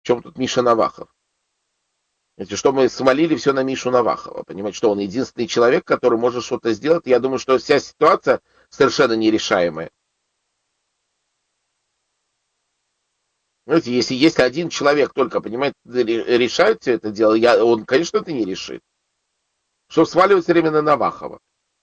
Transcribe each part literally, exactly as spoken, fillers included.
В чем тут Миша Навахов? Знаете, что мы свалили все на Мишу Навахова. Понимаете, что он единственный человек, который может что-то сделать. Я думаю, что вся ситуация совершенно нерешаемая. Знаете, если есть один человек только, понимаете, решает все это дело, я, он, конечно, это не решит. Что сваливать все время на Навахова.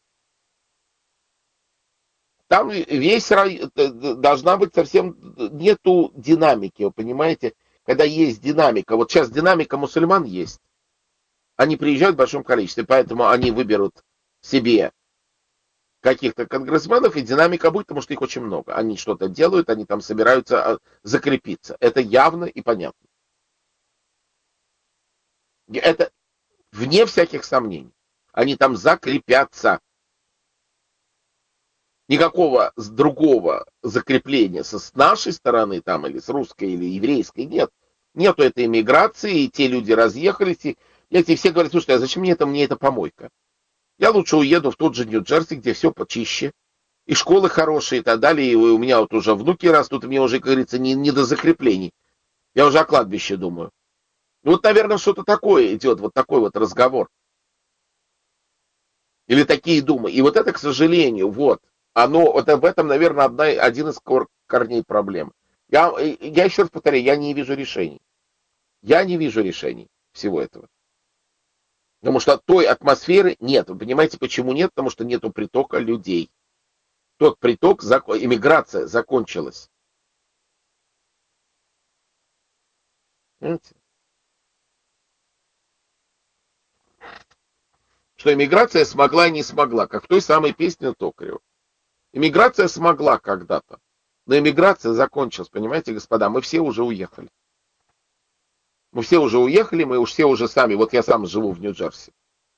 Там весь район, должна быть совсем, нету динамики, вы понимаете? Когда есть динамика, вот сейчас динамика мусульман есть. Они приезжают в большом количестве, поэтому они выберут себе каких-то конгрессменов, и динамика будет, потому что их очень много. Они что-то делают, они там собираются закрепиться. Это явно и понятно. Это вне всяких сомнений. Они там закрепятся. Никакого другого закрепления с нашей стороны, там, или с русской, или еврейской, нет. Нету этой эмиграции, и те люди разъехались, и эти все говорят, слушай, а зачем мне это, мне это помойка? Я лучше уеду в тот же Нью-Джерси, где все почище, и школы хорошие, и так далее, и у меня вот уже внуки растут, и мне уже, как говорится, не, не до закреплений. Я уже о кладбище думаю. Вот, наверное, что-то такое идет, вот такой вот разговор. Или такие думы. И вот это, к сожалению, вот, оно, вот в этом, наверное, одна, один из корней проблем. Я, я еще раз повторяю, я не вижу решений. Я не вижу решений всего этого. Потому что той атмосферы нет. Вы понимаете, почему нет? Потому что нету притока людей. Тот приток, иммиграция закончилась. Понимаете? Что иммиграция смогла и не смогла, как в той самой песне Токарева. Иммиграция смогла когда-то, но иммиграция закончилась, понимаете, господа, мы все уже уехали. Мы все уже уехали, мы уж все уже сами, вот я сам живу в Нью-Джерси.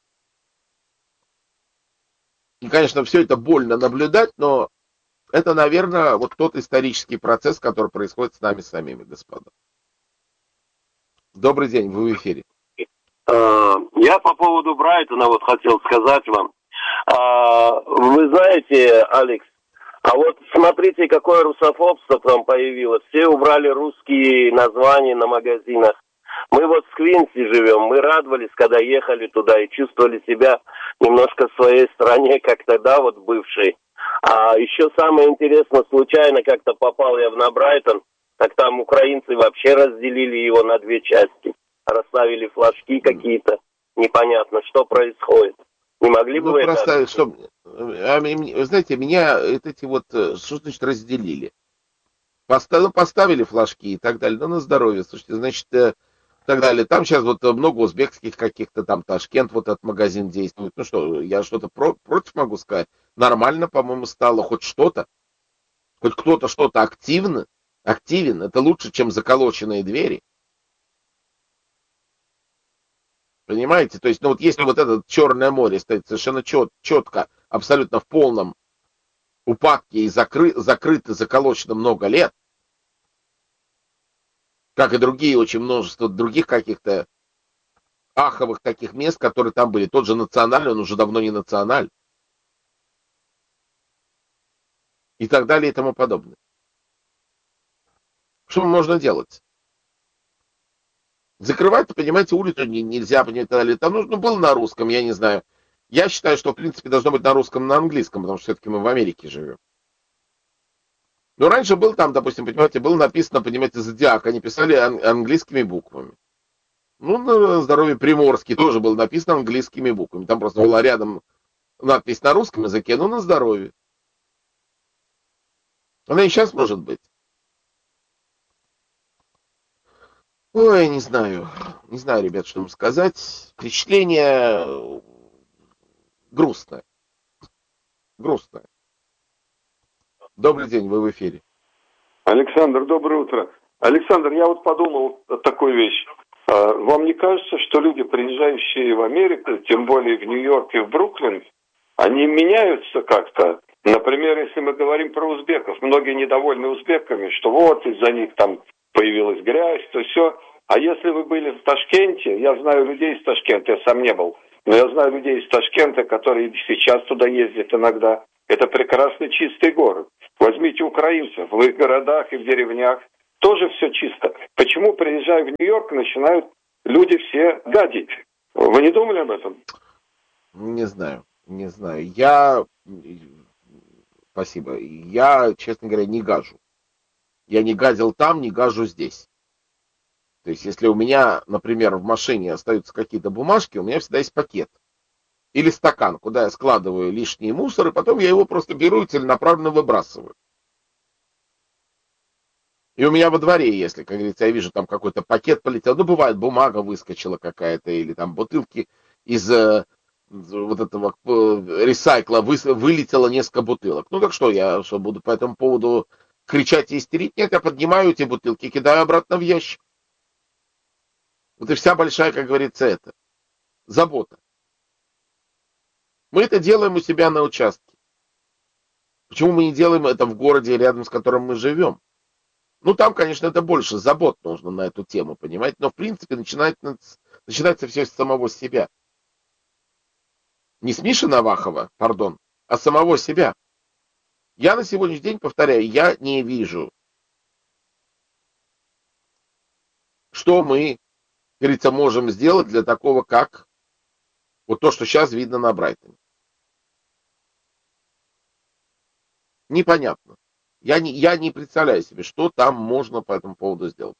И, конечно, все это больно наблюдать, но это, наверное, вот тот исторический процесс, который происходит с нами самими, господа. Добрый день, вы в эфире. Я по поводу Брайтона вот хотел сказать вам. Вы знаете, Алекс, а вот смотрите, какое русофобство там появилось. Все убрали русские названия на магазинах. Мы вот в Квинси живем, мы радовались, когда ехали туда и чувствовали себя немножко в своей стране, как тогда вот бывшей. А еще самое интересное, случайно как-то попал я на Брайтон, так там украинцы вообще разделили его на две части. Расставили флажки какие-то, непонятно, что происходит. Не могли бы ну, вы просто, это... Что, вы знаете, меня эти вот, что значит разделили? Поставили, поставили флажки и так далее, ну, на здоровье, слушайте, значит, и так далее. Там сейчас вот много узбекских каких-то, там Ташкент, вот этот магазин действует. Ну что, я что-то про- против могу сказать? Нормально, по-моему, стало хоть что-то. Хоть кто-то что-то активно, активен. Это лучше, чем заколоченные двери. Понимаете? То есть, ну вот если вот это Черное море стоит совершенно чет, четко, абсолютно в полном упадке и закры, закрыто, заколочено много лет, как и другие, очень множество других каких-то аховых таких мест, которые там были. Тот же Национальный, он уже давно не Националь. И так далее и тому подобное. Что можно делать? Закрывать, понимаете, улицу нельзя, понимаете, так далее. Там нужно было на русском, я не знаю. Я считаю, что, в принципе, должно быть на русском, на английском, потому что все-таки мы в Америке живем. Но раньше был там, допустим, понимаете, было написано, понимаете, зодиак, они писали ан- английскими буквами. Ну, на здоровье Приморский тоже было написано английскими буквами. Там просто была рядом надпись на русском языке, но на здоровье. Она и сейчас может быть. Ой, не знаю. Не знаю, ребят, что вам сказать. Впечатление грустное. Грустное. Добрый день, вы в эфире. Александр, доброе утро. Александр, я вот подумал такую вещь. Вам не кажется, что люди, приезжающие в Америку, тем более в Нью-Йорк и в Бруклин, они меняются как-то? Например, если мы говорим про узбеков, многие недовольны узбеками, что вот из-за них там появилась грязь, то все. А если вы были в Ташкенте, я знаю людей из Ташкента, я сам не был, но я знаю людей из Ташкента, которые сейчас туда ездят иногда. Это прекрасный чистый город. Возьмите украинцев в их городах и в деревнях. тоже все чисто. Почему, приезжая в Нью-Йорк, начинают люди все гадить? Вы не думали об этом? Не знаю, не знаю. Я... Спасибо. Я, честно говоря, не гажу. Я не гадил там, не гажу здесь. То есть, если у меня, например, в машине остаются какие-то бумажки, у меня всегда есть пакет. Или стакан, куда я складываю лишний мусор, и потом я его просто беру и целенаправленно выбрасываю. И у меня во дворе, если, как говорится, я вижу, там какой-то пакет полетел, ну, бывает, бумага выскочила какая-то, или там бутылки из э, вот этого э, ресайкла вы, вылетело несколько бутылок. Ну, так что, я что, буду по этому поводу кричать и истерить? Нет, я поднимаю эти бутылки, кидаю обратно в ящик. Вот и вся большая, как говорится, это забота. Мы это делаем у себя на участке. Почему мы не делаем это в городе, рядом с которым мы живем? Ну, там, конечно, это больше забот нужно на эту тему, понимаете? Но, в принципе, начинает, начинается все с самого себя. Не с Миши Навахова, пардон, а с самого себя. Я на сегодняшний день, повторяю, я не вижу, что мы, как говорится, можем сделать для такого, как вот то, что сейчас видно на Брайтоне. Непонятно. Я не, я не представляю себе, что там можно по этому поводу сделать.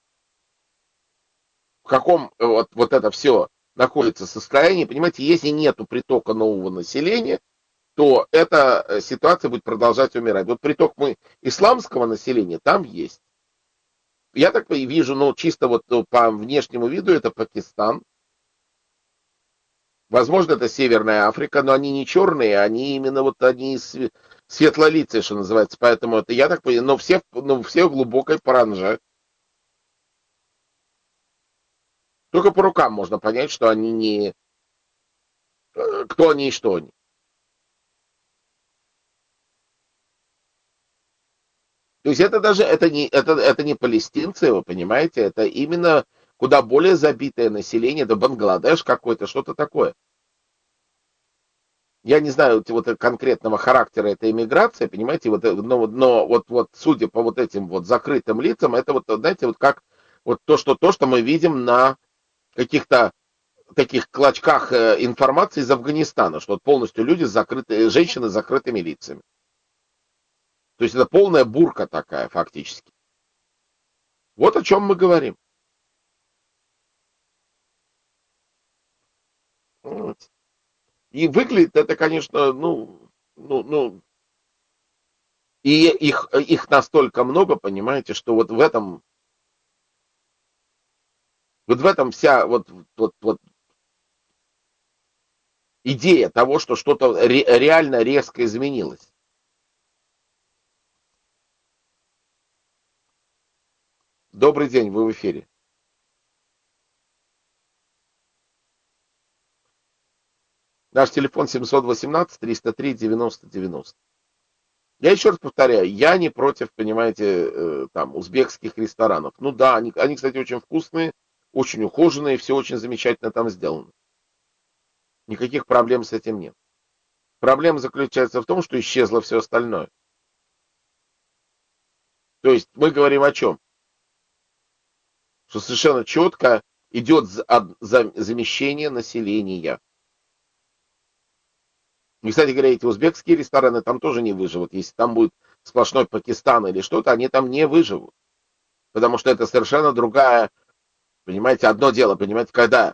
В каком вот, вот это все находится состоянии, понимаете, если нету притока нового населения, то эта ситуация будет продолжать умирать. Вот приток мы исламского населения там есть. Я так вижу, ну, чисто вот по внешнему виду это Пакистан. Возможно, это Северная Африка, но они не черные, они именно вот они светлолицые, что называется. Поэтому это я так понимаю, но все, ну, все в глубокой паранже. Только по рукам можно понять, что они не... Кто они и что они. То есть это даже это не, это, это не палестинцы, вы понимаете, это именно куда более забитое население, это Бангладеш какой-то, что-то такое. Я не знаю вот конкретного характера этой иммиграции, понимаете, вот, но, но вот, вот судя по вот этим вот закрытым лицам, это вот, знаете, вот как вот то, что, то, что мы видим на каких-то таких клочках информации из Афганистана, что вот полностью люди с закрытыми, женщины с закрытыми лицами. То есть это полная бурка такая, фактически. Вот о чем мы говорим. Вот. И выглядит это, конечно, ну, ну, ну, и их, их настолько много, понимаете, что вот в этом, вот в этом вся вот, вот, вот идея того, что что-то ре, реально резко изменилось. Добрый день, вы в эфире. Наш телефон семьсот восемнадцать триста три девяносто девяносто. Я еще раз повторяю, я не против, понимаете, там, узбекских ресторанов. Ну да, они, они, кстати, очень вкусные, очень ухоженные, все очень замечательно там сделано. Никаких проблем с этим нет. Проблема заключается в том, что исчезло все остальное. То есть мы говорим о чем? Что совершенно четко идет замещение населения. И, кстати говоря, эти узбекские рестораны там тоже не выживут. Если там будет сплошной Пакистан или что-то, они там не выживут. Потому что это совершенно другая, понимаете, одно дело, понимаете, когда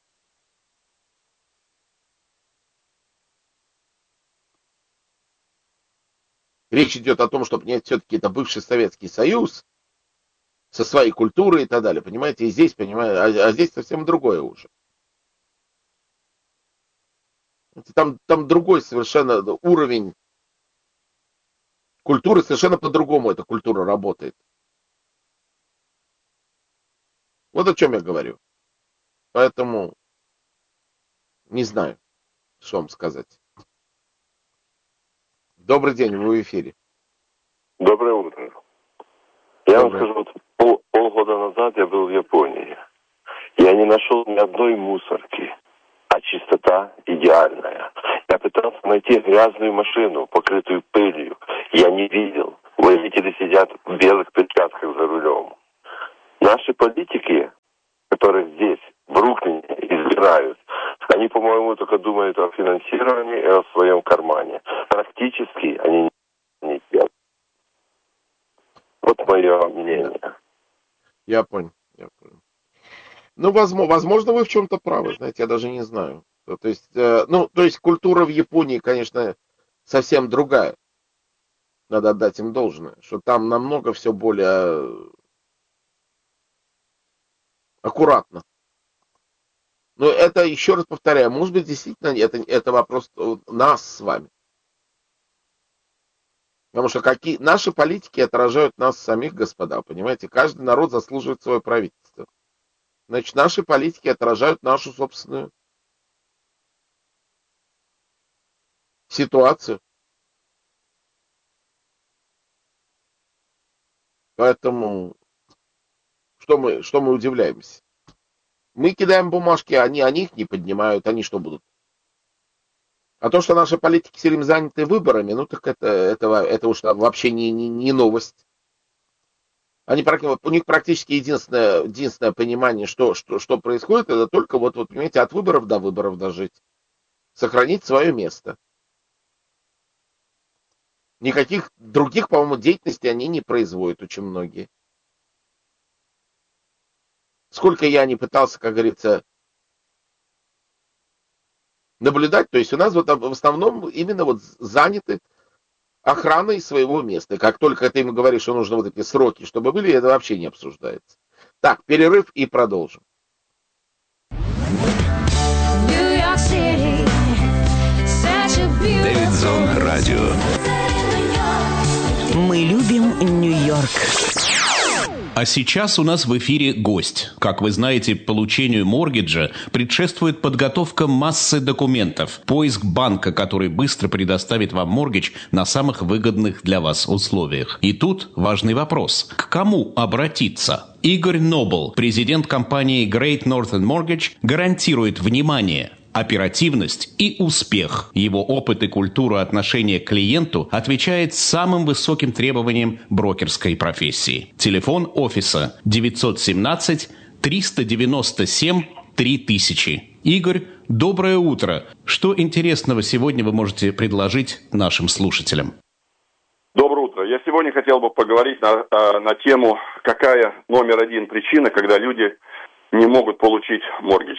речь идет о том, что, понимаете, все-таки это бывший Советский Союз со своей культурой и так далее, понимаете, и здесь, понимаете, а, а здесь совсем другое уже. Там, там другой совершенно уровень культуры, совершенно по-другому эта культура работает. Вот о чем я говорю. Поэтому не знаю, что вам сказать. Добрый день, вы в эфире. Доброе утро. Я вам скажу, вот пол, полгода назад я был в Японии. Я не нашел ни одной мусорки, а чистота идеальная. Я пытался найти грязную машину, покрытую пылью. Я не видел. Водители сидят в белых перчатках за рулем. Наши политики, которые здесь, в Бруклине, избирают, они, по-моему, только думают о финансировании и о своем кармане. Практически они не делают. Вот мое мнение. Я понял, я понял. Ну, возможно, возможно, вы в чем-то правы, знаете, я даже не знаю. То есть, э, ну, то есть культура в Японии, конечно, совсем другая. Надо отдать им должное, что там намного все более аккуратно. Но это, еще раз повторяю, может быть, действительно, это, это вопрос нас с вами. Потому что какие, наши политики отражают нас самих, господа, понимаете? Каждый народ заслуживает свое правительство. Значит, наши политики отражают нашу собственную ситуацию. Поэтому что мы, что мы удивляемся? Мы кидаем бумажки, они, они их не поднимают, они что будут? А то, что наши политики все время заняты выборами, ну так это, это, это уж вообще не, не, не новость. Они, у них практически единственное, единственное понимание, что, что, что происходит, это только вот, вот, понимаете, от выборов до выборов дожить. Сохранить свое место. Никаких других, по-моему, деятельностей они не производят, очень многие. Сколько я не пытался, как говорится, наблюдать, то есть у нас вот в основном именно вот заняты охраной своего места. Как только ты ему говоришь, что нужно вот эти сроки, чтобы были, это вообще не обсуждается. Так, перерыв и продолжим. Дэвидсон Радио. Мы любим Нью-Йорк. А сейчас у нас в эфире гость. Как вы знаете, получению моргиджа предшествует подготовка массы документов, поиск банка, который быстро предоставит вам моргидж на самых выгодных для вас условиях. И тут важный вопрос. К кому обратиться? Игорь Нобл, президент компании Great Northern Mortgage, гарантирует внимание, оперативность и успех. Его опыт и культура отношения к клиенту отвечает самым высоким требованиям брокерской профессии. Телефон офиса девятьсот семнадцать триста девяносто семь три тысячи. Игорь, доброе утро. Что интересного сегодня вы можете предложить нашим слушателям? Доброе утро. Я сегодня хотел бы поговорить на, на тему, какая номер один причина, когда люди не могут получить моргидж.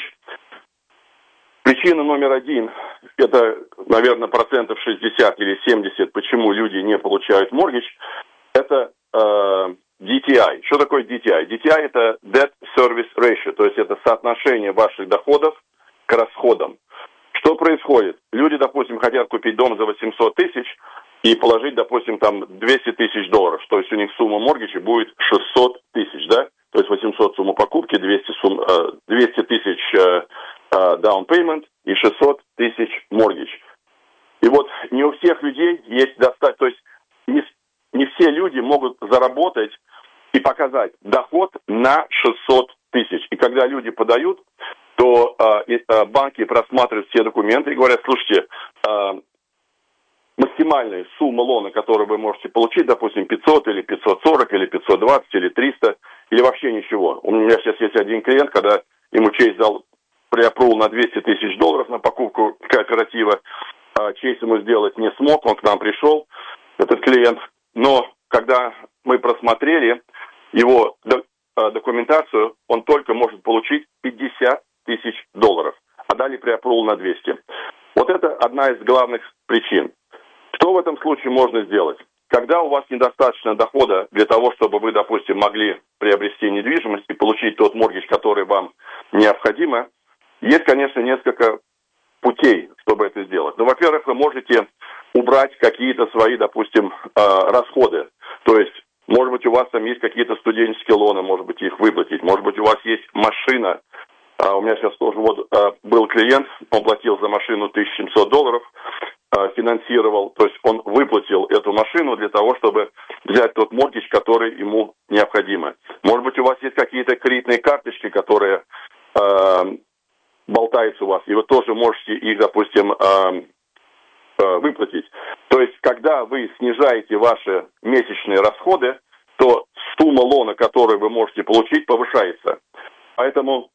Причина номер один, это, наверное, процентов шестьдесят или семьдесят, почему люди не получают моргидж, это э, ди ти ай. Что такое ди ти ай? ди ти ай это Debt Service Ratio, то есть это соотношение ваших доходов к расходам. Что происходит? Люди, допустим, хотят купить дом за восемьсот тысяч и положить, допустим, там двести тысяч долларов, то есть у них сумма моргиджа будет шестьсот тысяч, да? То есть восемьсот сумма покупки, двести, сумм, двести тысяч down payment и шестьсот тысяч mortgage. И вот не у всех людей есть достаточно, то есть не, не все люди могут заработать и показать доход на шестьсот тысяч. И когда люди подают, то э, э, банки просматривают все документы и говорят, слушайте, э, максимальная сумма лона, которую вы можете получить, допустим, пятьсот или пятьсот сорок или пятьсот двадцать или триста, или вообще ничего. У меня сейчас есть один клиент, когда ему Чейз дал преапрувал на двести тысяч долларов на покупку кооператива. Чейз ему сделать не смог, он к нам пришел, этот клиент. Но когда мы просмотрели его документацию, он только может получить пятьдесят тысяч долларов, а дали преапрувал на двести. Вот это одна из главных причин. Что в этом случае можно сделать? Когда у вас недостаточно дохода для того, чтобы вы, допустим, могли приобрести недвижимость и получить тот моргидж, который вам необходимо, есть, конечно, несколько путей, чтобы это сделать. Ну, во-первых, вы можете убрать какие-то свои, допустим, расходы. То есть, может быть, у вас там есть какие-то студенческие лоны, может быть, их выплатить. Может быть, у вас есть машина. У меня сейчас тоже вот был клиент, он платил за машину тысяча семьсот долларов, финансировал, то есть он выплатил эту машину для того, чтобы взять тот моргидж, который ему необходимо. Может быть, у вас есть какие-то кредитные карточки, которые болтается у вас, и вы тоже можете их, допустим, э, э, выплатить. То есть, когда вы снижаете ваши месячные расходы, то сумма лона, которую вы можете получить, повышается. Поэтому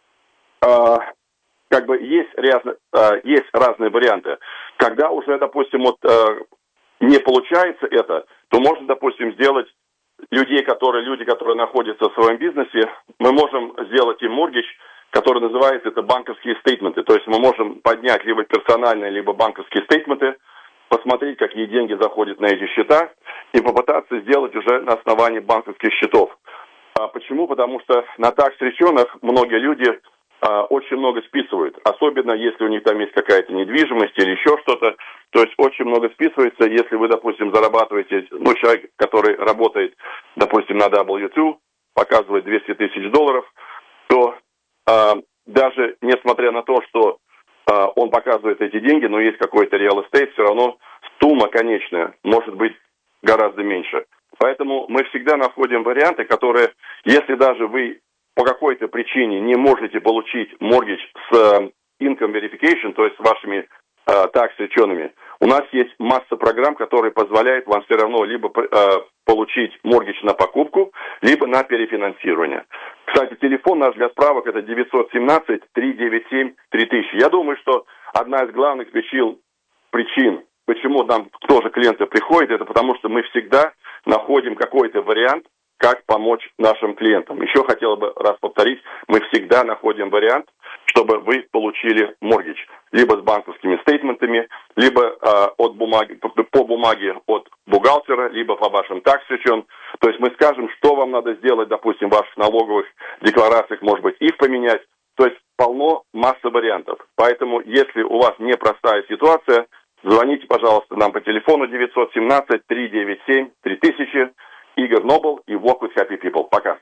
э, как бы есть, ряз, э, есть разные варианты. Когда уже, допустим, вот, э, не получается это, то можно, допустим, сделать людей, которые, люди, которые находятся в своем бизнесе, мы можем сделать им моргидж, который называется это банковские стейтменты. То есть мы можем поднять либо персональные, либо банковские стейтменты, посмотреть, какие деньги заходят на эти счета, и попытаться сделать уже на основании банковских счетов. А почему? Потому что на такс-реченах многие люди а, очень много списывают. Особенно, если у них там есть какая-то недвижимость или еще что-то. То есть очень много списывается, если вы, допустим, зарабатываете, ну, человек, который работает, допустим, на дабл ю два, показывает двести тысяч долларов, то а, даже несмотря на то, что а, он показывает эти деньги, но есть какой-то real estate, все равно сумма конечная может быть гораздо меньше. Поэтому мы всегда находим варианты, которые, если даже вы по какой-то причине не можете получить моргидж с uh, income verification, то есть с вашими uh, такс-реченами, у нас есть масса программ, которые позволяют вам все равно либо uh, получить моргидж на покупку, либо на перефинансирование. Кстати, телефон наш для справок это девятьсот семнадцать триста девяносто семь три тысячи. Я думаю, что одна из главных причин, причин почему нам тоже клиенты приходят, это потому что мы всегда находим какой-то вариант, как помочь нашим клиентам. Еще хотел бы раз повторить, мы всегда находим вариант, чтобы вы получили моргидж. Либо с банковскими стейтментами, либо э, от бумаги, по бумаге от бухгалтера, либо по вашим такс-речен. То есть мы скажем, что вам надо сделать, допустим, в ваших налоговых декларациях, может быть, их поменять. То есть полно, масса вариантов. Поэтому, если у вас непростая ситуация, звоните, пожалуйста, нам по телефону девятьсот семнадцать триста девяносто семь три тысячи. Игорь Нобл и Walk with Happy People. Пока.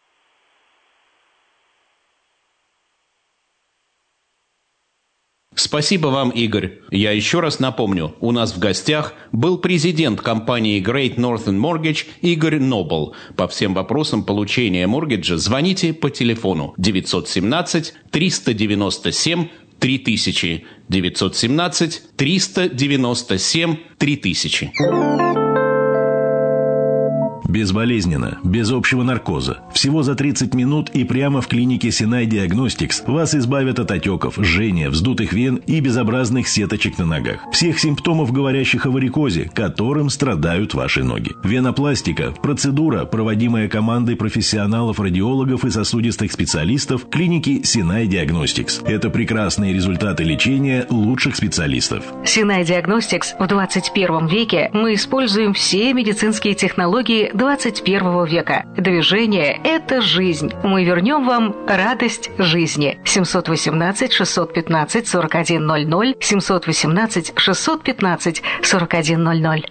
Спасибо вам, Игорь. Я еще раз напомню, у нас в гостях был президент компании Great Northern Mortgage Игорь Нобл. По всем вопросам получения моргиджа звоните по телефону девятьсот семнадцать триста девяносто семь три тысячи. девятьсот семнадцать триста девяносто семь три тысячи. Безболезненно, без общего наркоза. Всего за тридцать минут и прямо в клинике Sinai Diagnostics вас избавят от отеков, жжения, вздутых вен и безобразных сеточек на ногах. Всех симптомов, говорящих о варикозе, которым страдают ваши ноги. Венопластика – процедура, проводимая командой профессионалов-радиологов и сосудистых специалистов клиники Sinai Diagnostics. Это прекрасные результаты лечения лучших специалистов. Sinai Diagnostics в двадцать первом веке мы используем все медицинские технологии двадцать первого века. Движение – это жизнь. Мы вернем вам радость жизни. семьсот восемнадцать шестьсот пятнадцать сорок один ноль ноль, семьсот восемнадцать шестьсот пятнадцать сорок один ноль ноль.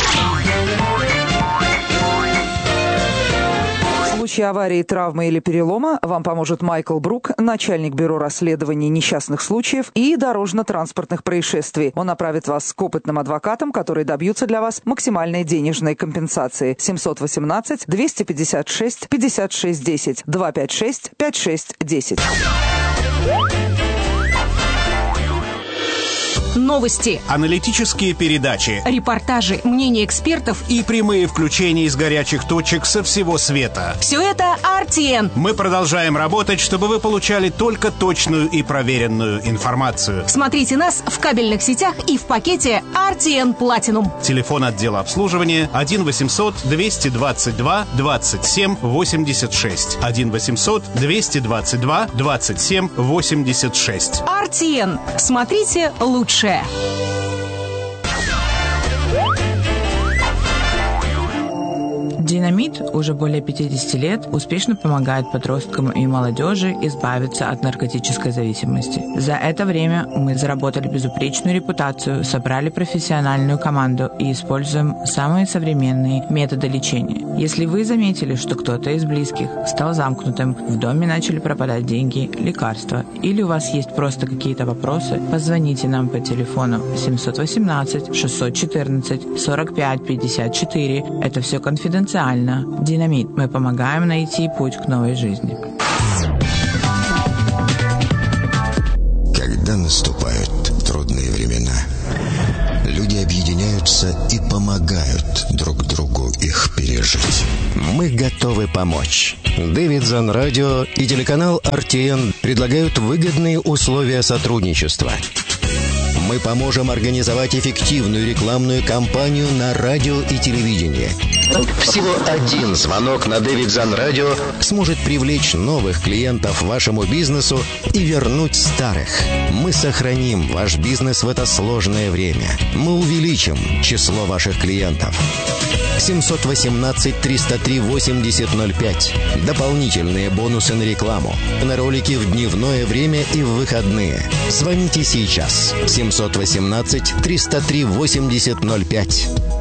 В случае аварии, травмы или перелома вам поможет Майкл Брук, начальник бюро расследований несчастных случаев и дорожно-транспортных происшествий. Он направит вас к опытным адвокатам, которые добьются для вас максимальной денежной компенсации. семьсот восемнадцать двести пятьдесят шесть пятьдесят шесть десять, двести пятьдесят шесть пятьдесят шесть десять. Новости, аналитические передачи, репортажи, мнения экспертов и прямые включения из горячих точек со всего света. Все это ар ти эн. Мы продолжаем работать, чтобы вы получали только точную и проверенную информацию. Смотрите нас в кабельных сетях и в пакете ар ти эн Platinum. Телефон отдела обслуживания один восемьсот двести двадцать два двадцать семь восемьдесят шесть. один восемьсот двести двадцать два двадцать семь восемьдесят шесть. ар ти эн. Смотрите лучше. Динамит уже более пятьдесят лет успешно помогает подросткам и молодежи избавиться от наркотической зависимости. За это время мы заработали безупречную репутацию, собрали профессиональную команду и используем самые современные методы лечения. Если вы заметили, что кто-то из близких стал замкнутым, в доме начали пропадать деньги, лекарства, или у вас есть просто какие-то вопросы, позвоните нам по телефону семьсот восемнадцать шестьсот четырнадцать сорок пять пятьдесят четыре. Это все конфиденциально. Динамит. Мы помогаем найти путь к новой жизни. Когда наступают трудные времена, люди объединяются и помогают друг другу их пережить. Мы готовы помочь. Дэвидсон Радио и телеканал эр ти эн предлагают выгодные условия сотрудничества. Мы поможем организовать эффективную рекламную кампанию на радио и телевидении. Всего один звонок на Дэвидсон Радио сможет привлечь новых клиентов вашему бизнесу и вернуть старых. Мы сохраним ваш бизнес в это сложное время. Мы увеличим число ваших клиентов. семь один восемь триста три восемьдесят ноль пять. Дополнительные бонусы на рекламу. На ролики в дневное время и в выходные. Звоните сейчас. семь один восемь триста три восемьдесят ноль пять.